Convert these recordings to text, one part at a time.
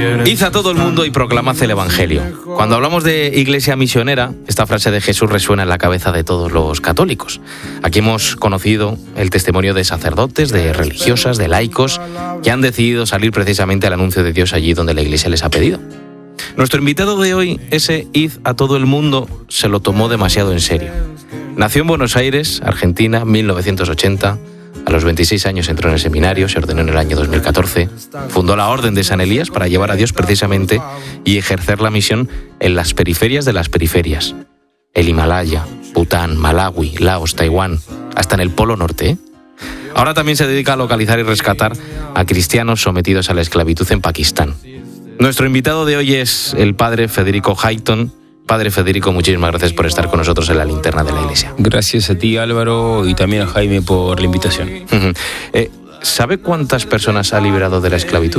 Id a todo el mundo y proclamad el Evangelio. Cuando hablamos de iglesia misionera, esta frase de Jesús resuena en la cabeza de todos los católicos. Aquí hemos conocido el testimonio de sacerdotes, de religiosas, de laicos, que han decidido salir precisamente al anuncio de Dios allí donde la iglesia les ha pedido. Nuestro invitado de hoy, ese id a todo el mundo, se lo tomó demasiado en serio. Nació en Buenos Aires, Argentina, 1980. A los 26 años entró en el seminario, se ordenó en el año 2014, fundó la Orden de San Elías para llevar a Dios precisamente y ejercer la misión en las periferias de las periferias. El Himalaya, Bután, Malawi, Laos, Taiwán, hasta en el Polo Norte. Ahora también se dedica a localizar y rescatar a cristianos sometidos a la esclavitud en Pakistán. Nuestro invitado de hoy es el padre Federico Hayton. Padre Federico, muchísimas gracias por estar con nosotros en la Linterna de la Iglesia. Gracias a ti, Álvaro, y también a Jaime por la invitación. ¿Sabe cuántas personas ha liberado de la esclavitud?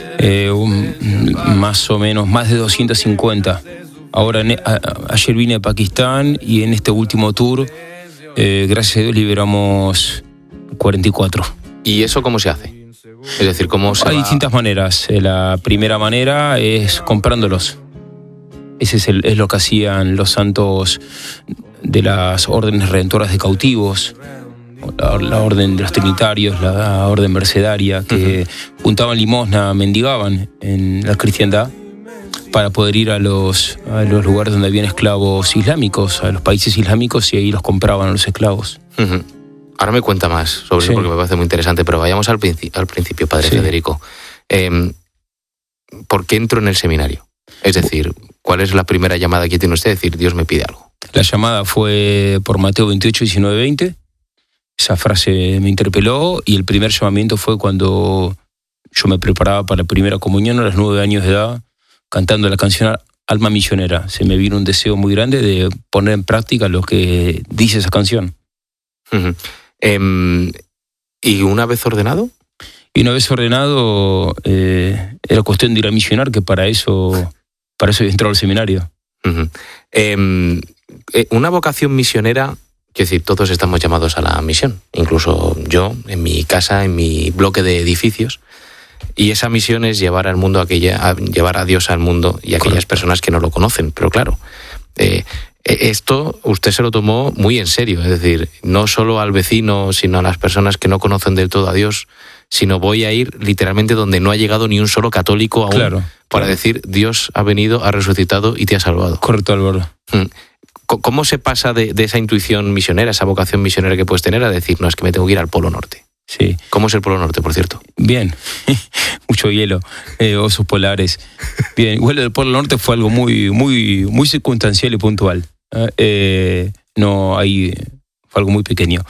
Más o menos, más de 250. Ahora, ayer vine a Pakistán y en este último tour, gracias a Dios, liberamos 44. ¿Y eso cómo se hace? Es decir, ¿cómo se Hay distintas maneras. La primera manera es comprándolos. Ese es lo que hacían los santos de las órdenes redentoras de cautivos, la orden de los trinitarios, la orden mercedaria, que juntaban limosna, mendigaban en la cristiandad para poder ir a los lugares donde habían esclavos islámicos, a los países islámicos, y ahí los compraban a los esclavos. Ahora me cuenta más sobre eso porque me parece muy interesante, pero vayamos al principio, padre Federico. ¿Por qué entró en el seminario? Es decir, ¿cuál es la primera llamada que tiene usted? Decir, Dios me pide algo. La llamada fue por Mateo 28, 19, 20. Esa frase me interpeló y el primer llamamiento fue cuando yo me preparaba para la primera comunión a los 9 años de edad, cantando la canción Alma Misionera. Se me vino un deseo muy grande de poner en práctica lo que dice esa canción. ¿Y una vez ordenado? Y una vez ordenado, era cuestión de ir a misionar, que para eso entró al seminario. Una vocación misionera, quiero decir, todos estamos llamados a la misión, incluso yo, en mi casa, en mi bloque de edificios, y esa misión es llevar al mundo llevar a Dios al mundo y a aquellas personas que no lo conocen, pero claro, esto usted se lo tomó muy en serio, es decir, no solo al vecino, sino a las personas que no conocen del todo a Dios, sino voy a ir literalmente donde no ha llegado ni un solo católico aún, para decir, Dios ha venido, ha resucitado y te ha salvado. Correcto, Álvaro. ¿Cómo se pasa de esa intuición misionera, esa vocación misionera que puedes tener, a decir, no, es que me tengo que ir al Polo Norte? Sí. ¿Cómo es el Polo Norte, por cierto? Bien, mucho hielo, osos polares. Bien, igual el Polo Norte fue algo muy, muy, muy circunstancial y puntual. No, ahí fue algo muy pequeño.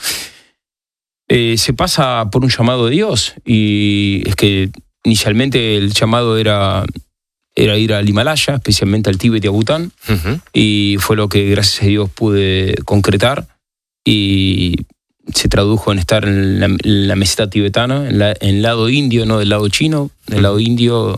Se pasa por un llamado de Dios, y es que inicialmente el llamado era ir al Himalaya, especialmente al Tíbet y a Bután, y fue lo que gracias a Dios pude concretar, y se tradujo en estar en la meseta tibetana, en el lado indio, no del lado chino, del lado indio,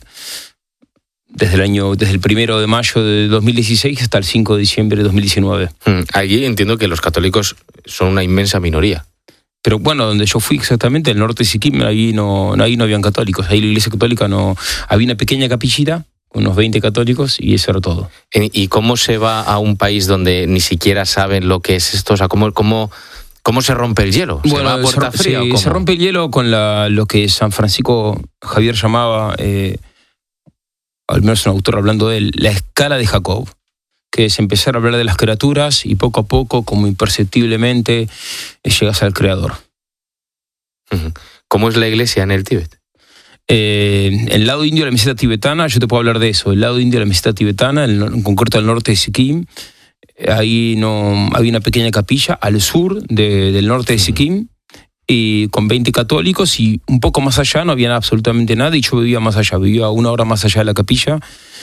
desde el 1 de mayo de 2016 hasta el 5 de diciembre de 2019. Allí entiendo que los católicos son una inmensa minoría. Pero bueno, donde yo fui exactamente, el norte de Sikkim, ahí no habían católicos. Ahí la iglesia católica no... Había una pequeña capillita, unos 20 católicos, y eso era todo. ¿Y cómo se va a un país donde ni siquiera saben lo que es esto? O sea, ¿cómo se rompe el hielo? ¿Se va a puerta fría o cómo? Se rompe el hielo con lo que San Francisco Javier llamaba, al menos un autor hablando de él, la escala de Jacob, que es empezar a hablar de las criaturas y poco a poco, como imperceptiblemente, llegas al Creador. ¿Cómo es la iglesia en el Tíbet? El lado indio de la meseta tibetana, yo te puedo hablar de eso. El lado indio de la meseta tibetana, en concreto al norte de Sikkim, ahí no había una pequeña capilla al sur del norte de Sikkim, y con 20 católicos, y un poco más allá no había absolutamente nada, y yo vivía más allá, vivía 1 hora más allá de la capilla.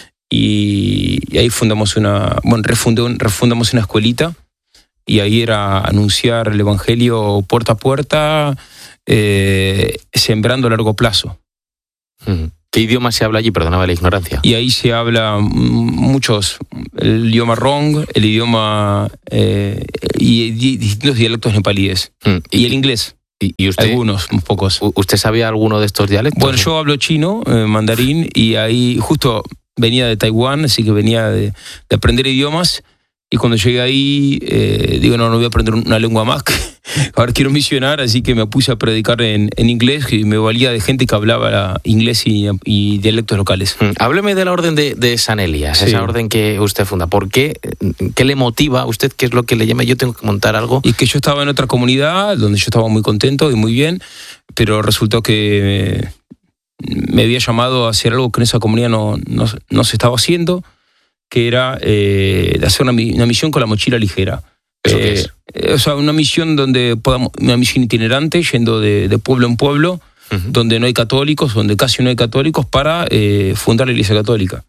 Y ahí refundamos una escuelita, y ahí era anunciar el Evangelio puerta a puerta, sembrando a largo plazo. ¿Qué idioma se habla allí? Perdóname la ignorancia. Y ahí se habla muchos, el idioma Rong, el idioma y distintos dialectos nepalíes, y el inglés. ¿Y usted? Algunos, pocos. ¿Usted sabía alguno de estos dialectos? Bueno, yo hablo chino, mandarín, y ahí justo venía de Taiwán, así que venía de aprender idiomas. Y cuando llegué ahí, digo, no voy a aprender una lengua más. Ahora quiero misionar, así que me puse a predicar en inglés y me valía de gente que hablaba inglés y dialectos locales. Hábleme de la orden de San Elías, sí. Esa orden que usted funda. ¿Por qué? ¿Qué le motiva a usted? ¿Qué es lo que le llama? Yo tengo que montar algo. Y que yo estaba en otra comunidad donde yo estaba muy contento y muy bien, pero resultó que me había llamado a hacer algo que en esa comunidad no se estaba haciendo, que era de hacer una misión con la mochila ligera. ¿Eso qué es? O sea, una misión una misión itinerante, yendo de pueblo en pueblo, donde no hay católicos, donde casi no hay católicos, para fundar la Iglesia Católica.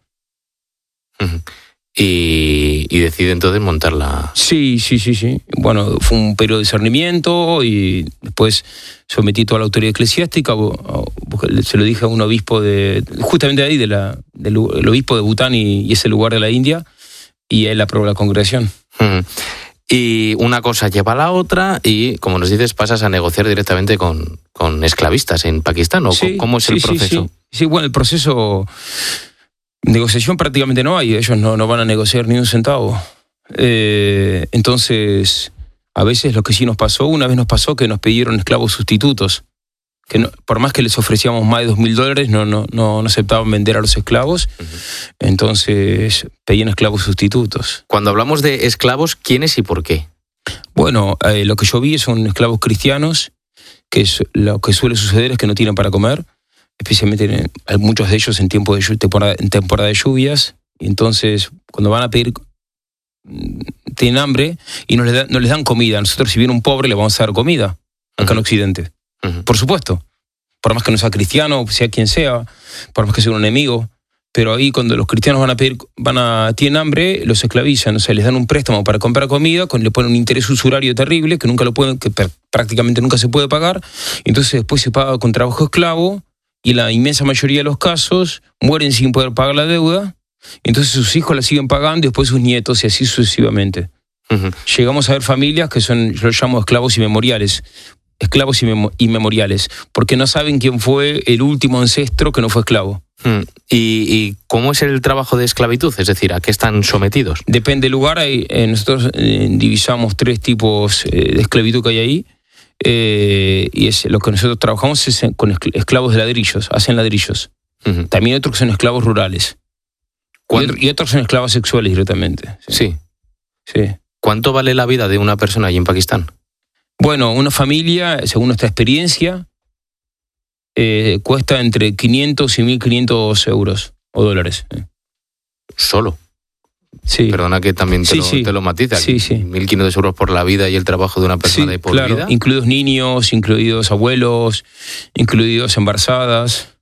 Y decide entonces montarla. Sí. Bueno, fue un periodo de discernimiento y después sometí toda la autoridad eclesiástica. Se lo dije a un obispo justamente ahí, del obispo de Bután y ese lugar de la India, y él aprobó la congregación. Y una cosa lleva a la otra y, como nos dices, pasas a negociar directamente con esclavistas en Pakistán. ¿O sí, cómo es el proceso? Sí, bueno, el proceso... Negociación prácticamente no hay, ellos no van a negociar ni un centavo. Entonces, a veces lo que sí nos pasó, una vez nos pasó que nos pidieron esclavos sustitutos, que no, por más que les ofrecíamos más de $2,000, no aceptaban vender a los esclavos, entonces pedían esclavos sustitutos. Cuando hablamos de esclavos, ¿quiénes y por qué? Bueno, lo que yo vi son esclavos cristianos, que lo que suele suceder es que no tienen para comer, especialmente muchos de ellos en temporada de lluvias, y entonces cuando van a pedir, tienen hambre y no les dan comida. Nosotros, si viene un pobre, le vamos a dar comida, acá en Occidente. Por supuesto, por más que no sea cristiano, sea quien sea, por más que sea un enemigo, pero ahí cuando los cristianos tienen hambre, los esclavizan, o sea, les dan un préstamo para comprar comida, le ponen un interés usurario terrible, que prácticamente nunca se puede pagar, y entonces después se paga con trabajo esclavo, y la inmensa mayoría de los casos mueren sin poder pagar la deuda, entonces sus hijos la siguen pagando y después sus nietos y así sucesivamente. Llegamos a ver familias que yo los llamo esclavos inmemoriales, porque no saben quién fue el último ancestro que no fue esclavo. ¿Y cómo es el trabajo de esclavitud? Es decir, ¿a qué están sometidos? Depende del lugar. Nosotros divisamos 3 tipos de esclavitud que hay ahí. Y lo que nosotros trabajamos es con esclavos de ladrillos, hacen ladrillos. También otros que son esclavos rurales. Y otros son esclavos sexuales directamente. Sí. ¿Cuánto vale la vida de una persona allí en Pakistán? Bueno, una familia, según nuestra experiencia, cuesta entre 500 y 1.500 euros o dólares. ¿Solo? Sí. Perdona que también te lo matiza. Sí. 1.500 euros por la vida y el trabajo de una persona de por claro, vida. Incluidos niños, incluidos abuelos, incluidos embarazadas.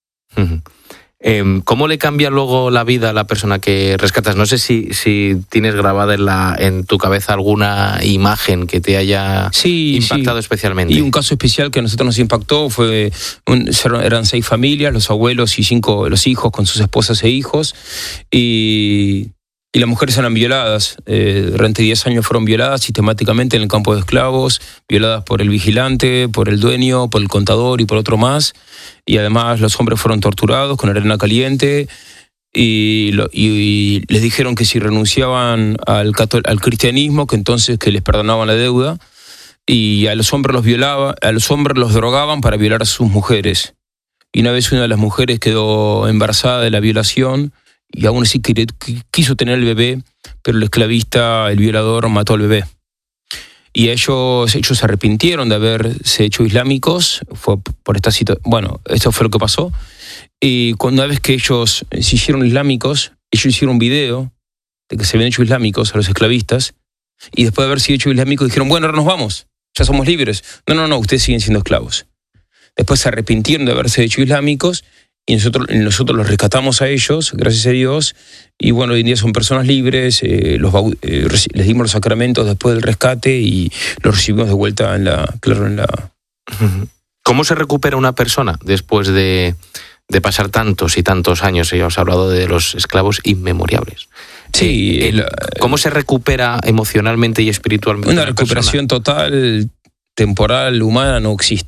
¿Cómo le cambia luego la vida a la persona que rescatas? No sé si tienes grabada en tu cabeza alguna imagen que te haya impactado especialmente. Y un caso especial que a nosotros nos impactó eran 6 familias, los abuelos y 5 los hijos con sus esposas e hijos, y las mujeres eran violadas. Durante 10 años fueron violadas sistemáticamente en el campo de esclavos, violadas por el vigilante, por el dueño, por el contador y por otro más. Y además los hombres fueron torturados con arena caliente y les dijeron que si renunciaban al cristianismo, que entonces que les perdonaban la deuda, y a los hombres los drogaban para violar a sus mujeres. Y una vez una de las mujeres quedó embarazada de la violación y aún así quiso tener el bebé, pero el esclavista, el violador, mató al bebé. Y ellos se arrepintieron de haberse hecho islámicos. Fue por esta situación. Bueno, esto fue lo que pasó. Y una vez que ellos se hicieron islámicos, ellos hicieron un video de que se habían hecho islámicos a los esclavistas. Y después de haber sido hechos islámicos, dijeron: bueno, ahora nos vamos, ya somos libres. No, ustedes siguen siendo esclavos. Después se arrepintieron de haberse hecho islámicos. Y nosotros los rescatamos a ellos, gracias a Dios, y bueno, hoy en día son personas libres, les dimos los sacramentos después del rescate y los recibimos de vuelta en la... ¿Cómo se recupera una persona después de pasar tantos y tantos años? Ya os he hablado de los esclavos inmemorables. Sí. ¿Cómo se recupera emocionalmente y espiritualmente una recuperación persona? Total. temporal humana no existe.